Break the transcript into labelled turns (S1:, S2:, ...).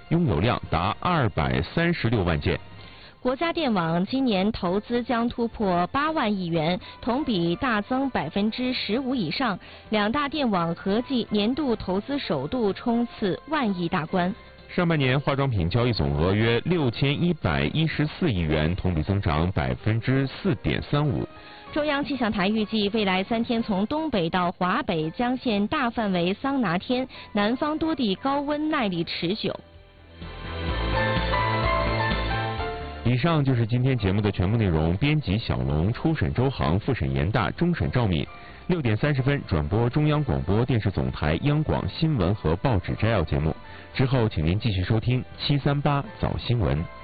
S1: 拥有量达236万件。
S2: 国家电网今年投资将突破8万亿元，同比大增15%以上，两大电网合计年度投资首度冲刺万亿大关。
S1: 上半年化妆品交易总额约6114亿元，同比增长4.35%。
S2: 中央气象台预计，未来3天从东北到华北将现大范围桑拿天，南方多地高温耐力持久。
S1: 以上就是今天节目的全部内容。编辑小龙，初审周航，复审严大，终审赵敏。6点30分转播中央广播电视总台央广新闻和报纸摘要节目。之后，请您继续收听738早新闻。